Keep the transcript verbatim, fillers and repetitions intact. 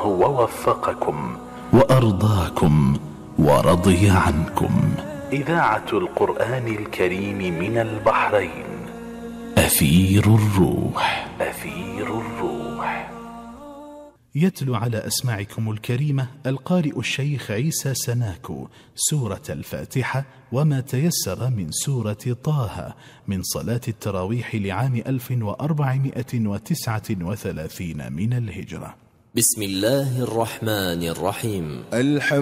الله ووفقكم وأرضاكم ورضي عنكم. إذاعة القرآن الكريم من البحرين. أثير الروح. أثير الروح. يتلو على أسماعكم الكريمة القارئ الشيخ عيسى سناكو سورة الفاتحة وما تيسر من سورة طه من صلاة التراويح لعام ألف وأربعمائة وتسعة وثلاثين من الهجرة. بسم الله الرحمن الرحيم. الحمد